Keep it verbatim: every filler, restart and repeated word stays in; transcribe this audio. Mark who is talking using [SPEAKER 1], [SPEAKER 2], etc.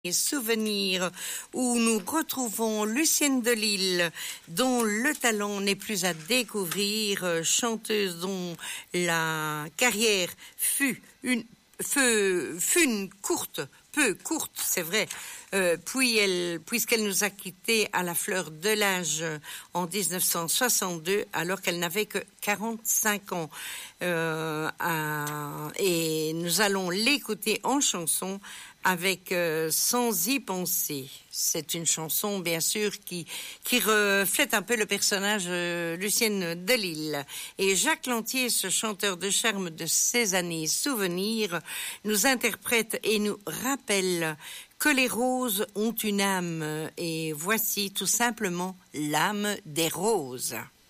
[SPEAKER 1] Et souvenirs où nous retrouvons Lucienne Delisle, dont le talent n'est plus à découvrir, chanteuse dont la carrière fut une, fut, fut une courte, peu courte, c'est vrai, euh, puis elle, puisqu'elle nous a quittés à la fleur de l'âge en dix-neuf cent soixante-deux, alors qu'elle n'avait que quarante-cinq ans. Euh, à, et nous allons l'écouter en chanson avec euh, Sans y penser. C'est une chanson, bien sûr, qui, qui reflète un peu le personnage euh, Lucienne Delisle. Et Jacques Lantier, ce chanteur de charme de ces années souvenirs, nous interprète et nous rappelle que les roses ont une âme. Et voici tout simplement l'âme des roses.